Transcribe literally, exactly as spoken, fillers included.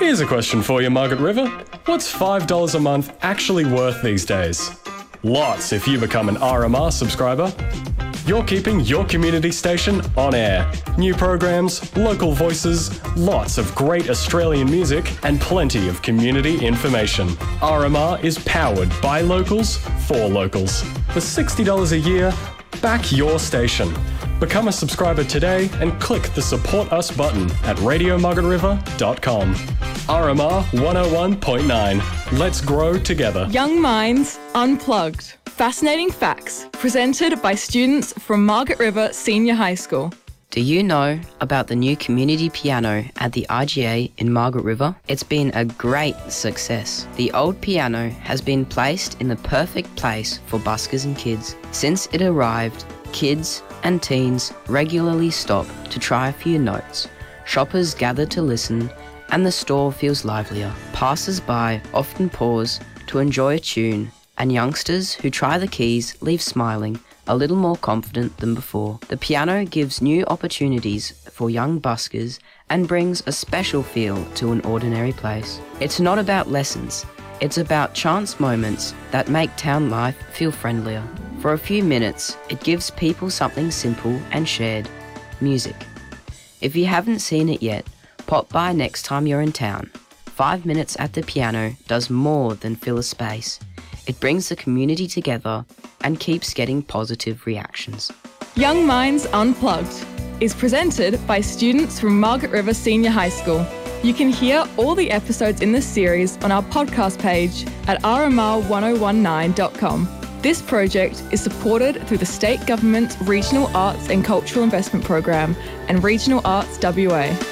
Here's a question for you, Margaret River. What's five dollars a month actually worth these days? Lots if you become an R M R subscriber. You're keeping your community station on air. New programs, local voices, lots of great Australian music, and plenty of community information. R M R is powered by locals for locals. For sixty dollars a year, back your station. Become a subscriber today and click the Support Us button at radio margaret river dot com. R M R one oh one point nine. Let's grow together. Young Minds Unplugged. Fascinating facts presented by students from Margaret River Senior High School. Do you know about the new community piano at the I G A in Margaret River? It's been a great success. The old piano has been placed in the perfect place for buskers and kids. Since it arrived, kids and teens regularly stop to try a few notes. Shoppers gather to listen, and the store feels livelier. Passers-by often pause to enjoy a tune, and youngsters who try the keys leave smiling, a little more confident than before. The piano gives new opportunities for young buskers and brings a special feel to an ordinary place. It's not about lessons, it's about chance moments that make town life feel friendlier. For a few minutes, it gives people something simple and shared: music. If you haven't seen it yet, pop by next time you're in town. Five minutes at the piano does more than fill a space. It brings the community together and keeps getting positive reactions. Young Minds Unplugged is presented by students from Margaret River Senior High School. You can hear all the episodes in this series on our podcast page at r m r one oh one nine dot com. This project is supported through the State Government's Regional Arts and Cultural Investment Program and Regional Arts W A.